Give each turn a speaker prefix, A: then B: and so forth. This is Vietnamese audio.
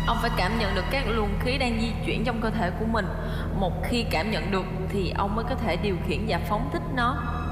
A: Ông phải cảm nhận được các luồng khí đang di chuyển trong cơ thể của mình. Một khi cảm nhận được thì ông mới có thể điều khiển và phóng thích nó.